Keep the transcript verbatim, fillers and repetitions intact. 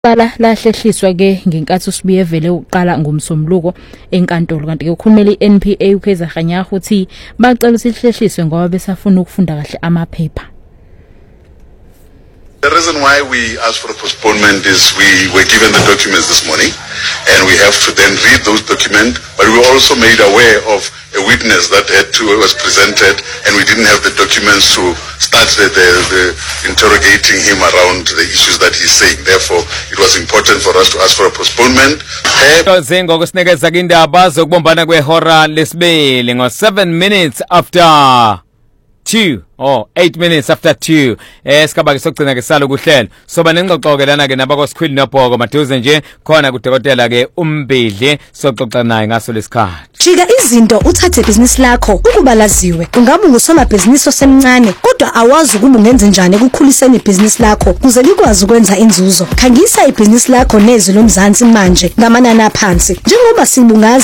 Qala lahlehliswa ke ngenkathi usibuye vele uqala ngomsombuluko enkantolo kanti ke ukhulumeli i-N P A uKaizer Kganyago uthi bacela sihlehliswe ngoba besafuna ukufunda kahle amaphepha. The reason why we asked for a postponement is we were given the documents this morning and we have to then read those documents, but we were also made aware of a witness that had to, was presented and we didn't have the documents to start the, the, the interrogating him around the issues that he's saying. Therefore, it was important for us to ask for a postponement. Zengo kusinikeza indaba zokubombana kwehora lesibili ngo seven minutes after two or eight minutes after two esikaba kesogcina ke salo kuhlelo soba nengxoxo lana ke nabako Squid noBhoko maduze nje khona kudokotela ke uMbidli soxoxa naye ngaso lesikhathi. Jika izinto uthathe business lakho ukuba laziwe ungabe ngusoma business osemncane kodwa awazi ukuba ungenze njani ekukhuliseni business lakho kuze likwazi ukwenza inzuzo. Khangisa ibusiness lakho nezwi lomzansi manje ngamanani aphansi njengoba sibungazi